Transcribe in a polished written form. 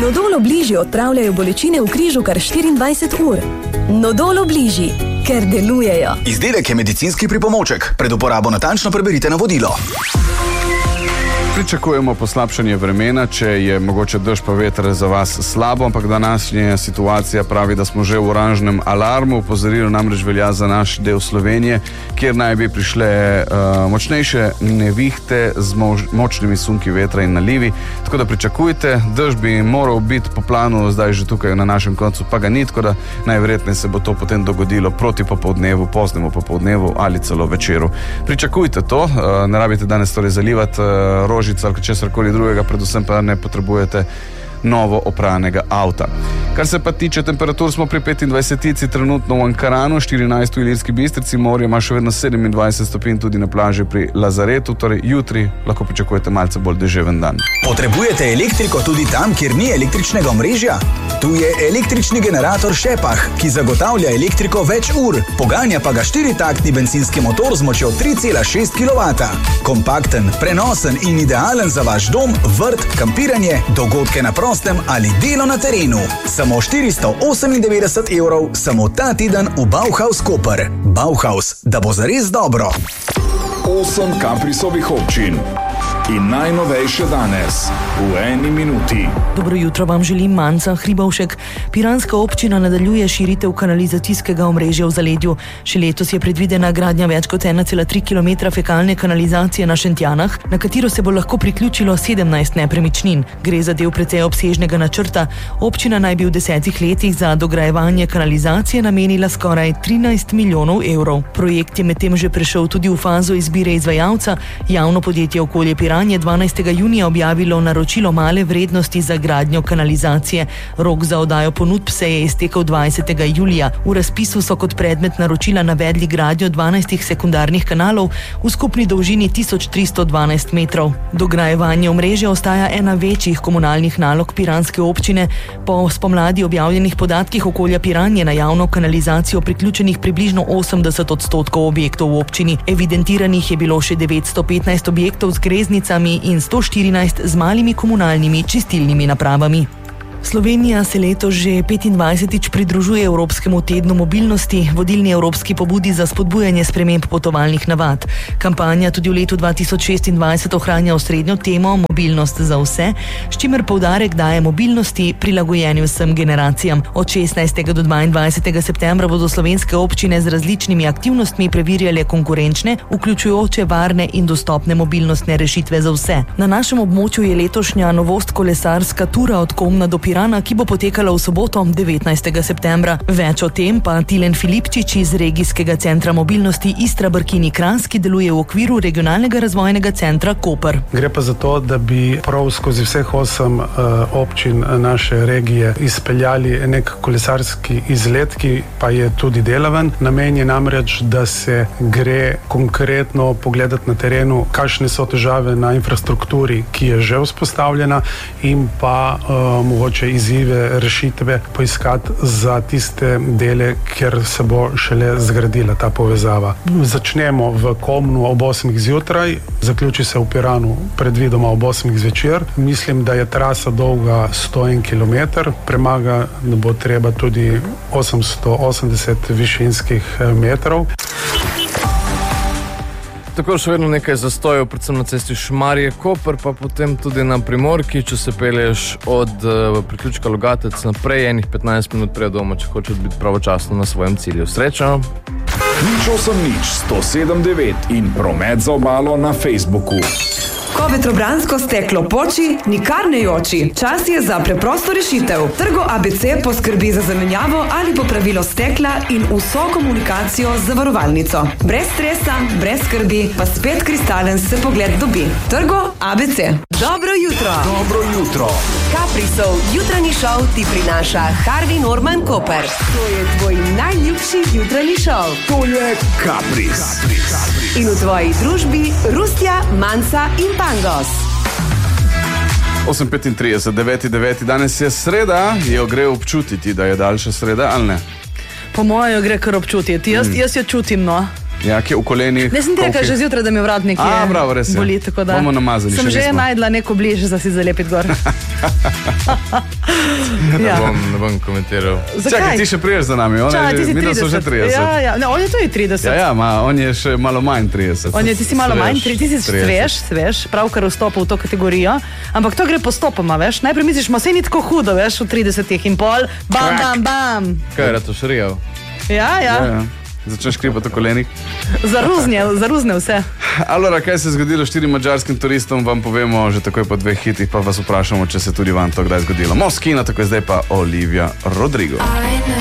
Nodol Obliži odpravljajo bolečine v križu kar 24 ur. Nodol Obliži, ker delujejo. Izdelek je medicinski pripomoček. Pred uporabo natančno preberite navodilo. Pričakujemo poslabšanje vremena, če je mogoče dež pa veter za vas slabo, ampak današnja situacija pravi, da smo že v oranžnem alarmu. Opozorilo namreč velja za naš del Slovenije, kjer naj bi prišle močnejše nevihte z močnimi sunki vetra in nalivi. Tako da pričakujte, dež bi moral biti po planu zdaj že tukaj na našem koncu, pa ga ni, tako da najverjetneje se bo to potem dogodilo proti popoldnevu, poznemu popoldnevu ali celo večeru. Pričakujte to, ne rabite danes torej zalivati rožice ali česarkoli drugega, predvsem pa ne potrebujete novo opranega avta. Kar se pa tiče temperatur, smo pri 25 trenutno v Ankaranu, 14 v Ilirski Bistrici, morje ima še vedno 27 stopinj tudi na plaži pri Lazaretu, torej jutri lahko pričakujete malce bolj deževen dan. Potrebujete elektriko tudi tam, kjer ni električnega omrežja? Tu je električni generator Šepah, ki zagotavlja elektriko več ur, poganja pa ga 4-taktni bencinski motor z močjo 3,6 kW. Kompakten, prenosen in idealen za vaš dom, vrt, kampiranje, dogodke na prostem ali delo na terenu. Samo 498 €, samo ta teden v Bauhaus Koper. Bauhaus, da bo zares dobro. 8 Caprisovih občin. In najnovejše danes, v 1 minuti. Dobro jutro vam želim, Manca Hribovšek. Piranska občina nadaljuje širitev kanalizacijskega omrežja v zaledju. Še letos je predvidena gradnja več kot 1,3 km fekalne kanalizacije na Šentjanah, na katero se bo lahko priključilo 17 nepremičnin. Gre za del precej obsežnega načrta. Občina naj bi v 10 letih za dograjevanje kanalizacije namenila skoraj 13 milijonov evrov. Projekt je medtem že prešel tudi v fazo izbire izvajalca. Javno podjetje Okolje Piran je 12. junija objavilo naročilo male vrednosti za gradnjo kanalizacije. Rok za oddajo ponudb se je iztekel 20. julija. V razpisu so kot predmet naročila navedli gradnjo 12 sekundarnih kanalov v skupni dolžini 1312 metrov. Dograjevanje omrežja ostaja ena večjih komunalnih nalog piranske občine. Po spomladi objavljenih podatkih Okolja Piran je na javno kanalizacijo priključenih približno 80% objektov v občini. Evidentiranih je bilo še 915 objektov z greznicami in 114 z malimi komunalnimi čistilnimi napravami. Slovenija se letos že 25. pridružuje Evropskemu tednu mobilnosti, vodilni evropski pobudi za spodbujanje sprememb potovalnih navad. Kampanja tudi v letu 2026 ohranja osrednjo temo mobilnost za vse, s čimer poudarek daje mobilnosti prilagojeni vsem generacijam. Od 16. do 22. septembra bodo slovenske občine z različnimi aktivnostmi preverjale konkurenčne, vključujoče varne in dostopne mobilnostne rešitve za vse. Na našem območju je letošnja novost kolesarska tura od Komna do Pirana, ki bo potekala v soboto 19. septembra. Več o tem pa Tilen Filipčič iz Regijskega centra mobilnosti Istra Brkini Kranjsk, ki deluje v okviru regionalnega razvojnega centra Koper. Gre pa za to, da bi prav skozi vseh 8 občin naše regije izpeljali nek kolesarski izlet, ki pa je tudi delaven. Namen je namreč, da se gre konkretno pogledati na terenu, kakšne so težave na infrastrukturi, ki je že vzpostavljena, in pa mogoče izzive, rešitve poiskati za tiste dele, kjer se bo šele zgradila ta povezava. Začnemo v Komnu ob 8 zjutraj, zaključi se v Piranu predvidoma ob 8 zvečer. Mislim, da je trasa dolga 101 km, premaga bo treba tudi 880 višinskih metrov. Tako še vedno nekaj zastojev, predvsem na cesti Šmarje-Koper, pa potem tudi na Primorki, če se pelješ od priključka Logatec naprej, enih 15 minut prej doma, če hočeš biti pravočasno na svojem cilju. Srečno! 08-107-9 in promet za obalo na Facebooku. Ko vetrobransko steklo poči, nikar ne joči. Čas je za preprosto rešitev. Trgo ABC poskrbi za zamenjavo ali popravilo stekla in vso komunikacijo z zavarovalnico. Brez stresa, brez skrbi, pa spet kristalen se pogled dobi. Trgo ABC. Dobro jutro. Dobro jutro. Caprisov jutranji šov ti prinaša Harvey Norman Koper. To je tvoj najljubši jutranji šov. To je Capris. In v tvoji družbi Rustja, Manca in Pangos. 8:35, 9.9. Danes je sreda, jo gre občutiti, da je daljša sreda, ali ne? Po mojem jo gre kar občutiti. Jaz jo čutim, no. Ja, kje v kolenih. Ne sem tega, že zjutraj, da mi vrat nekje bravo, res je. boli, tako da Bomo namazali, sem še že nismo. najdla neko bližje za si zalepiti gor. Ja. Ne bom komentiral. Čakaj, ti še priješ za nami, Ti si mi da so že 30. Ja. Ne, on je tudi 30. Ja, on je še malo manj 30. Ti si malo manj, ti si svež, pravkar vstopil v to kategorijo, ampak to gre postopoma, veš. Najprej misliš, ma sej ni tako hudo, veš, v 30 in pol, bam. Kaj je ratošrijal? Ja. Začneš kripati v kolenih. Zaruzne vse. Alora, kaj se je zgodilo 4 madžarskim turistom, vam povemo že takoj po 2 hitih, pa vas vprašamo, če se tudi vam to kdaj zgodilo. Moskina, tako je zdaj pa Olivia Rodrigo.